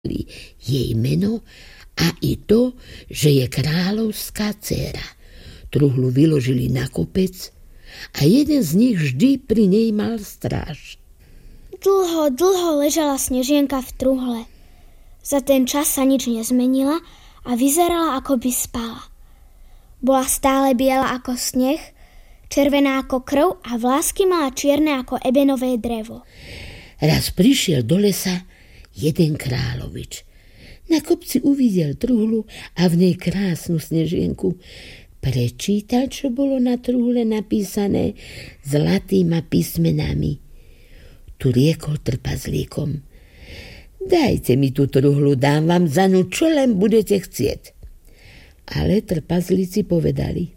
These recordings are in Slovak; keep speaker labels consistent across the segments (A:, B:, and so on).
A: jej meno a i to, že je kráľovská dcéra. Truhlu vyložili na kopec a jeden z nich vždy pri nej mal stráž.
B: Dlho ležala Snežienka v truhle. Za ten čas sa nič nezmenila a vyzerala, ako by spala. Bola stále biela ako sneh, červená ako krv a vlásky mala čierne ako ebenové drevo.
A: Raz prišiel do lesa jeden kráľovič. Na kopci uvidel truhlu a v nej krásnu Snežienku. Prečítal, čo bolo na truhle napísané zlatýma písmenami. Tu riekol trpazlíkom: dajte mi tú truhlu, dám vám za ňu, čo len budete chcieť. Ale trpazlíci povedali: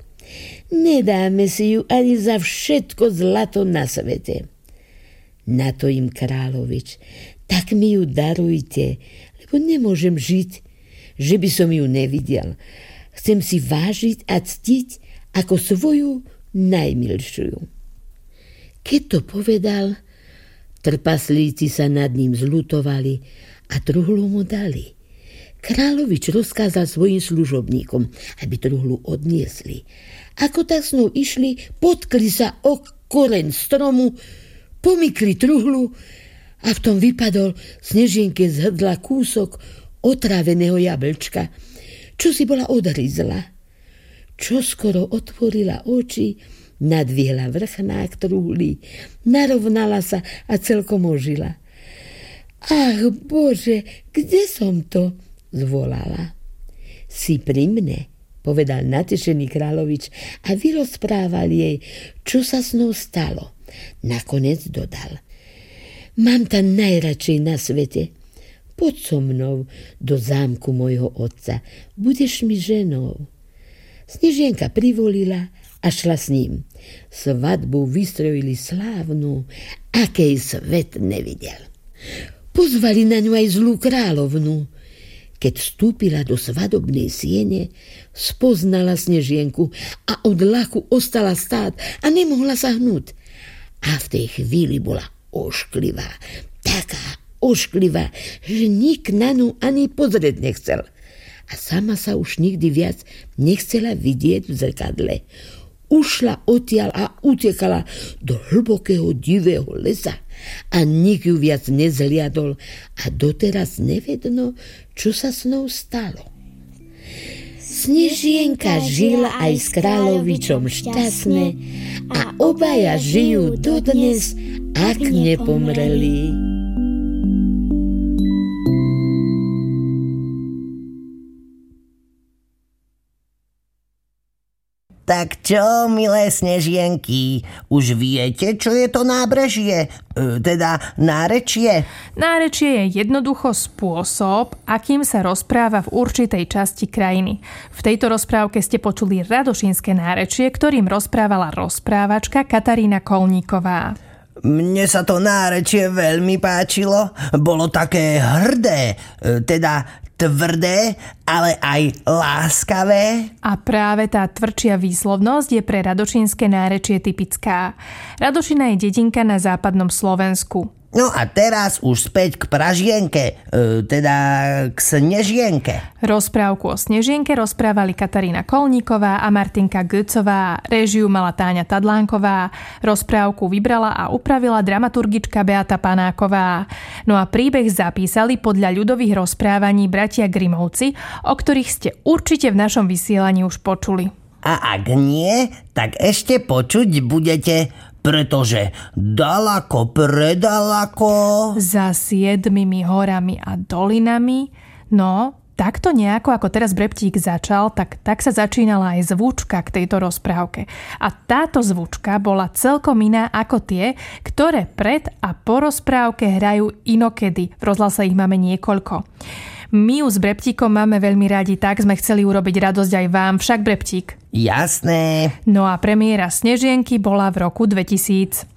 A: nedáme si ju ani za všetko zlato na svete. Na to im kráľovič: tak mi ju darujte, lebo nemôžem žiť, že by som ju nevidel. Chcem si vážiť a ctiť ako svoju najmilšiu. Keď to povedal, trpaslíci sa nad ním zľutovali a truhlu mu dali. Kráľovič rozkázal svojim služobníkom, aby truhlu odniesli. Ako tak s ňou išli, potkli sa o koreň stromu, pomykli truhlu a v tom vypadol Snežienke z hrdla kúsok otráveného jablčka, čo si bola odhryzla. Čo skoro otvorila oči, nadviela vrchnák truhly, narovnala sa a celkom ožila. Ach Bože, kde som to? Zvolala. Si pri mne, povedal natešený kráľovič a vyrozprával jej, čo sa s ňou stalo. Nakoniec dodal: mám ta najradšej na svete. Poď so mnou do zámku mojho otca, budeš mi ženou. Snežienka privolila a šla s ním. Svadbu vystrojili slávnu, akej svet nevidel. Pozvali na ňu aj zlú kráľovnu. Keď vstúpila do svadobnej siene, spoznala Snežienku a od ľaku ostala stáť a nemohla sa hnúť. A v tej chvíli bola ošklivá, taká ošklivá, že nik na ňu ani pozrieť nechcel. A sama sa už nikdy viac nechcela vidieť v zrkadle. Ušla odtiaľ a utekala do hlbokého divého lesa a nik ju viac nezhliadol a doteraz nevedno, čo sa s ňou stalo. Snežienka žila aj s kráľovičom šťastne a obaja žijú dodnes, ak nepomreli.
C: Tak čo, milé Snežienky, už viete, čo je to nábrežie? Teda nárečie?
D: Nárečie je jednoducho spôsob, akým sa rozpráva v určitej časti krajiny. V tejto rozprávke ste počuli radošínske nárečie, ktorým rozprávala rozprávačka Katarína Kolníková.
C: Mne sa to nárečie veľmi páčilo. Bolo také hrdé, teda tvrdé, ale aj láskavé.
D: A práve tá tvrdšia výslovnosť je pre radošínske nárečie typická. Radošina je dedinka na západnom Slovensku.
C: No a teraz už späť k Pražienke, teda k Snežienke.
D: Rozprávku o Snežienke rozprávali Katarína Kolníková a Martinka Götzová, réžiu mala Táňa Tadlánková, rozprávku vybrala a upravila dramaturgička Beata Panáková. No a príbeh zapísali podľa ľudových rozprávaní bratia Grimovci, o ktorých ste určite v našom vysielaní už počuli.
C: A ak nie, tak ešte počuť budete, pretože dalako predalako
D: za 7 horami a dolinami. No, takto nejako, ako teraz Breptík začal, tak sa začínala aj zvučka k tejto rozprávke. A táto zvučka bola celkom iná ako tie, ktoré pred a po rozprávke hrajú inokedy. V rozhlase ich máme niekoľko. My ju s Breptíkom máme veľmi radi, tak sme chceli urobiť radosť aj vám, však Breptík?
C: Jasné.
D: No a premiéra Snežienky bola v roku 2000.